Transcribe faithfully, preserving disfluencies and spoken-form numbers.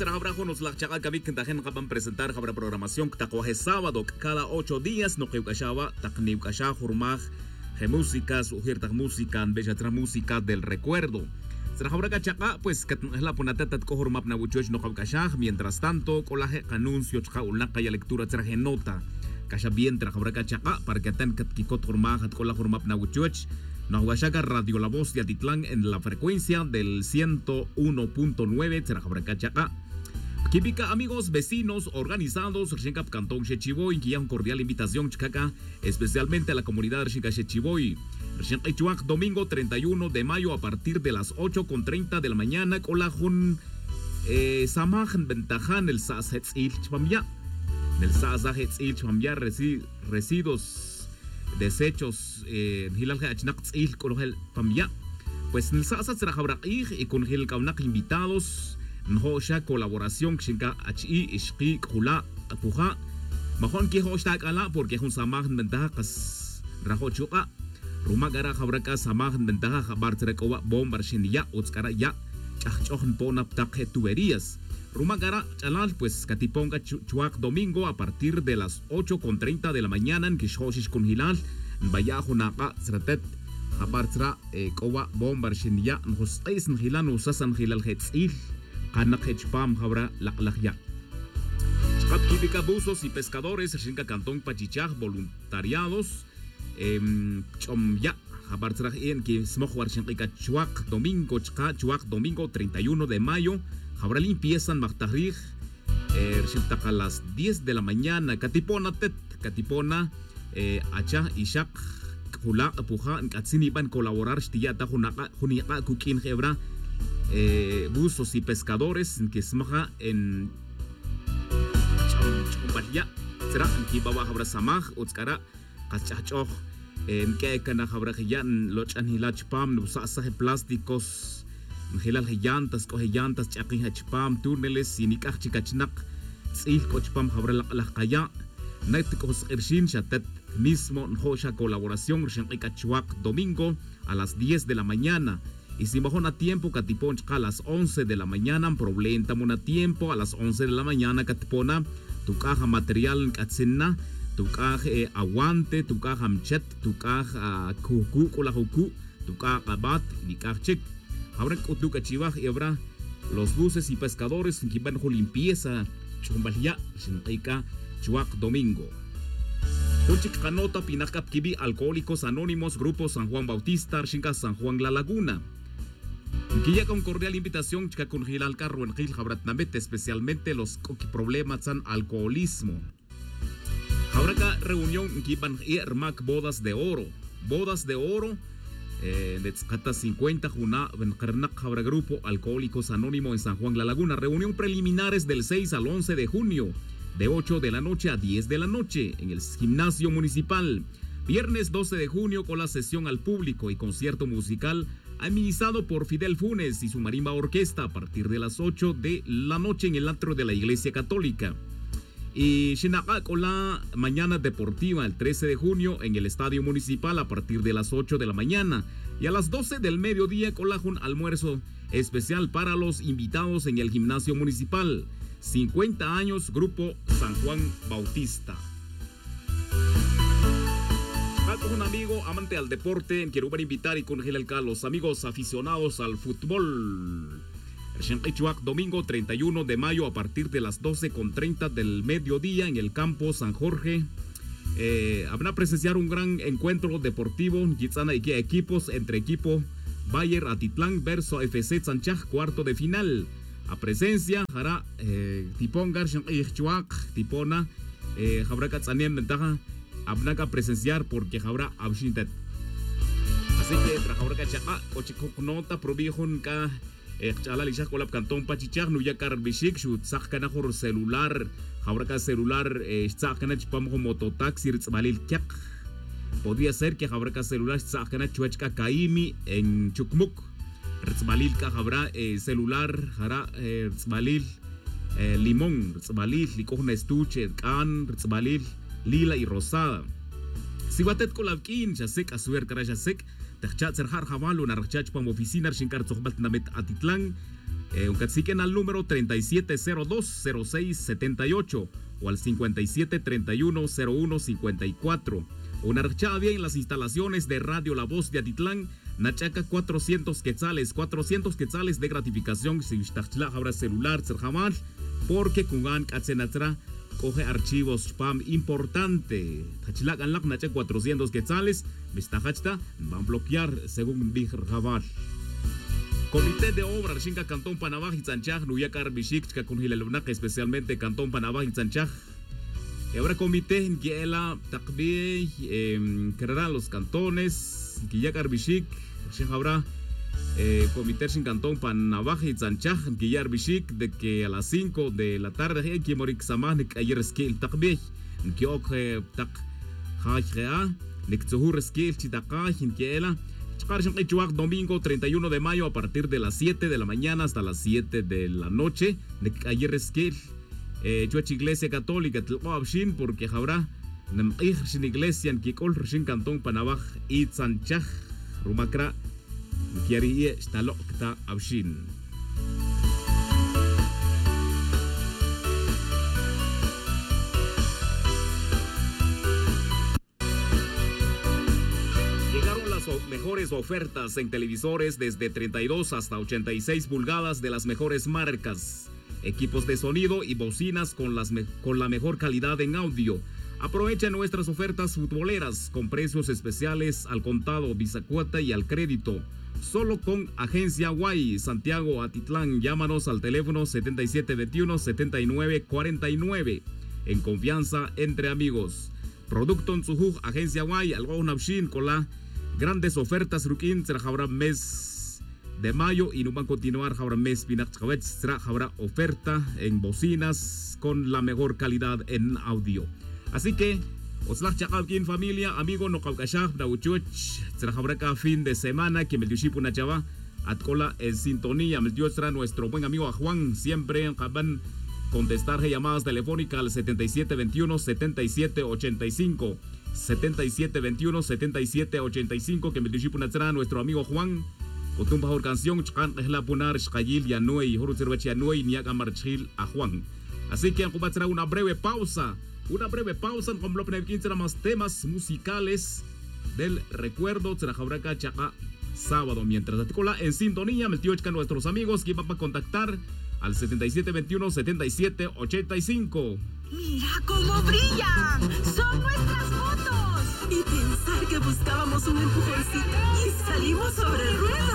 será habrá con los lachaka kami kintajen kaban presentar habrá programación tacuaje sábado cada ocho días no que kashaba takniu kasha hurmaj he músicas ujir tak música bella tra música del recuerdo. Será habrá kachaka pues que es la punatat ko hurmap na wuchoch no kashah mientras tanto colaje anuncio chka ulna kaya lectura traje nota kasha bien tra habrá kachaka para que tan kikot hurmaj at kola hurmap na wuchoch Nahuachaca Radio La Voz de Atitlán en la frecuencia del ciento uno punto nueve, Tzarajabracachaca. Química, amigos, vecinos, organizados, Rechencap Cantón Chechiboy, que ya un cordial invitación, Chicaca, especialmente a la comunidad Rechenca Chechiboy. Rechenca domingo treinta y uno de mayo a partir de las ocho con treinta de la mañana, Colajun eh, Samajan Ventajan, el Sazetzil Chpamya. Del Sazetzil Chpamya, residuos. Desechos hilal hachnak il con el pamya pues en sasa será habraqih y con el kaunak invitados nhosha colaboración shinka achi ishqi khula puja mahon ki hoshta kala porque hun samah ventaja qas rahochuqa ruma gara habraka samah ventaja khabar trekowa bombar shinya utskara ya chachon ponap taqhe tuberías Ruma Gara Chalal, pues Catiponga Chuac domingo a partir de las ocho con treinta de la mañana en Kishoshish con Hilal, Bayajo Naka, Sratet, Habartra, Kowa, Bombar Shinya, Hostais en Hilan, Usasan Hilal Hetzil, Kanak Hechpam, Habra, Laklahya. Chap Kibika Buzos y Pescadores, Shinka Cantón Pachichaj, voluntariados, Chomya. Habartra en que Smohwar Shinka Chuac domingo, Chka, Chuac domingo treinta y uno de mayo. Habrá limpieza en Magtarij, eh, a las diez de la mañana. Catipona Tet, Catipona, eh, Acha, Ishak, Hula, Puja, Katsini van colaborar, Shtiyata, Junaka, Juniaka, Kukin, Hebra, eh, buzos y pescadores, en Kismaja, en Chumbaya, será en Kibaba, Habra Samaj, Utskara, Kachachoch, en Kekana, Habra Hiyan, Lochan Hilach Pam, Nusasa, plásticos. Hilal llantas, coge llantas, chaqin hachpam, túneles, sinikach chikachnak, tzil cochpam, habrá la kaya, net cos ershin chatet, mismo nhosha colaboración, Rechencachuac domingo a las diez de la mañana. Y si mojón a tiempo, Catiponcha a las once de la mañana, problenta a tiempo a las once de la mañana, Catipona, tu caja material katsena, tu caja eh, aguante, tu caja mchet, tu caja kuku, kola huku, tu caja bat, ni kachik. Habrá Kutuka Chivaj y habrá los buses y pescadores que van a limpieza, Chumbalia, Shinkaika, Chuac domingo. Puchik Canota, Pinacap Kibi, Alcohólicos Anónimos, Grupo San Juan Bautista, Shinka San Juan La Laguna. Que ya con cordial invitación, Chica con Gilal Carro en Gil Jabratnamete, especialmente los problemas de alcoholismo. Habrá acá reunión que van a ir bodas de oro, bodas de oro. Eh, de Tzcata cincuenta, Juna, Bencarnac, Jabra Grupo Alcohólicos Anónimo en San Juan La Laguna. Reunión preliminares del seis al once de junio, de ocho de la noche a diez de la noche, en el gimnasio municipal. Viernes doce de junio, con la sesión al público y concierto musical administrado por Fidel Funes y su marimba orquesta a partir de las ocho de la noche en el atrio de la Iglesia Católica. Y Shinaka con la mañana deportiva el trece de junio en el estadio municipal a partir de las ocho de la mañana y a las doce del mediodía con la un almuerzo especial para los invitados en el gimnasio municipal. cincuenta años Grupo San Juan Bautista. Con un amigo amante al deporte quiero invitar y con a los amigos aficionados al fútbol. Rechencachuac domingo treinta y uno de mayo a partir de las doce con treinta del mediodía en el campo San Jorge. Eh, habrá presenciar un gran encuentro deportivo Yitzana y equipos entre equipo Bayer Atitlán versus F C Sanchaj, cuarto de final. A presencia hará eh, Tiponga Rechencachuac Tipona eh, habrá Katzanem ventaja habrá que presenciar porque habrá abshintet. Así que tra habrá Kachaca Ochikoknota Probijun ka Chala Lishak Kolab Cantón Pachichak Nuyakar Bishik Shut Sakana Hor celular Habraka celular Sakana Chipamo mototaxi Tzmalil Kyak. Podría ser que Habraka celular Sakana Chuechka Kaimi en Chukmuk Tzmalil Ka habrá celular Hara Tzmalil Limón Tzmalil Likojna Estuche Kan Tzmalil Lila y Rosada. Si batet Kolabkin Chasek Asuer Karajasek Tachat Serhar Javalu Narchach Pam Oficina Shinkar Zohbat Namet Atitlán Eh, un cacique al número treinta y siete cero dos cero seis setenta y ocho o al cincuenta y siete treinta y uno cero uno cincuenta y cuatro. Una archavia en las instalaciones de Radio La Voz de Atitlán, Nachaca cuatrocientos quetzales, cuatrocientos quetzales de gratificación si usted habrá celular, serjamal, porque Kungan Katzenatra coge archivos spam importante. Tachilak anlak Nachaca cuatrocientos quetzales, Mistahachta van a bloquear según Bijar Javal. Comité de Obra, Shinka Cantón Panabaj y Sanchaj, Nuyakar Bishik, Kunhilelunak, especialmente Cantón Panabaj y Sanchaj. Y ahora comité en Giela, Takbi, eh, crearán los cantones, Giyakar Bishik, habrá eh, comité en Cantón Panabaj y Sanchaj, Giyar Bishik, de que a las cinco de la tarde, que Morik Samahnik, ayer skill Takbi, que ok, Tak Hajrea, Nikzuhur skill Chitakaj, en Giela. Domingo treinta y uno de mayo a partir de las siete de la mañana hasta las siete de la noche. Ayer es que Chuach Iglesia Católica Tlopabshin porque habrá Namir Iglesia en Kikol Shin Cantón Panabaj y Sanchaj Rumacra Kiarie Stalokta Abshin. Mejores ofertas en televisores desde treinta y dos hasta ochenta y seis pulgadas de las mejores marcas, equipos de sonido y bocinas con, las con la mejor calidad en audio. Aprovecha nuestras ofertas futboleras con precios especiales al contado, bisacuota y al crédito. Solo con Agencia Guay, Santiago Atitlán. Llámanos al teléfono setenta y siete veintiuno setenta y nueve cuarenta y nueve. En confianza entre amigos. Producto en Sujuj, Agencia Guay, Algo Nabshin con la grandes ofertas rukin será habrá mes de mayo y no van a continuar habrá mes pinachkawech será habrá oferta en bocinas con la mejor calidad en audio. Así que oslach chakalkin familia amigo no kaukashah dauchuch será habrá cada fin de semana que me diushipu na chava atkola en sintonía me diostra nuestro buen amigo a Juan siempre en Jaban contestar llamadas telefónicas al setenta y siete veintiuno setenta y siete ochenta y cinco setenta y siete veintiuno setenta y siete ochenta y cinco que me dijo nuestro amigo Juan con tu mejor canción chkan es la punar shkayil ya no y horo cervecha ya no y ni haga marchil a Juan. Así que vamos a hacer una breve pausa una breve pausa con lo que será más temas musicales del recuerdo será jabraca chaca sábado mientras articola en sintonía me tío nuestros amigos que van a contactar al setenta y siete veintiuno setenta y siete ochenta y cinco. ¡Mira cómo brillan! ¡Son nuestras fotos! Y pensar que buscábamos un empujoncito y salimos sobre ruedas.